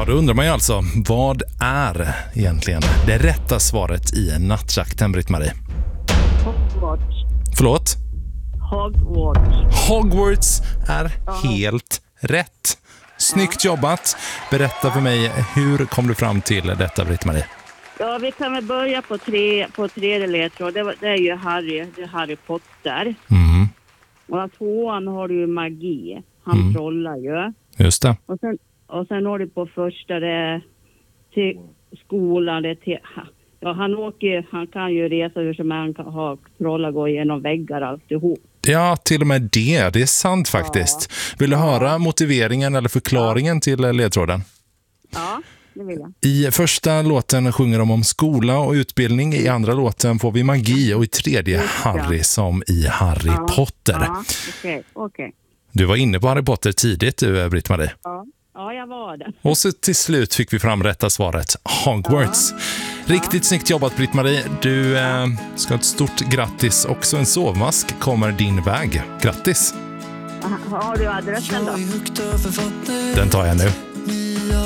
då undrar man ju alltså, vad är egentligen det rätta svaret i nattjakten, Britt-Marie? Hogwarts. Förlåt? Hogwarts är helt rätt. Snyggt jobbat. Berätta för mig, hur kom du fram till detta, Britt-Marie? Ja, vi kan väl börja på tredje ledtråd. Det är ju Harry Potter. Mm. Och tvåan har du ju magi. Han trollar ju. Just det. Och sen har du på första det till skolan. Det till, ja, han kan ju resa hur som han kan ha trollar gå igenom väggar alltihop. Ja, till och med det är sant faktiskt. Vill du höra motiveringen eller förklaringen till ledtråden? Ja, det vill jag. I första låten sjunger de om skola och utbildning. I andra låten får vi magi. Och i tredje Harry som i Harry Potter. Ja, okej. Du var inne på Harry Potter tidigt, du, Britt-Marie. Ja, jag var det. Och så till slut fick vi fram rätta svaret, Hogwarts. Riktigt snyggt jobbat, Britt-Marie. Du ska ha ett stort grattis. Också en sovmask kommer din väg. Grattis! Har du adressen då? Den tar jag nu.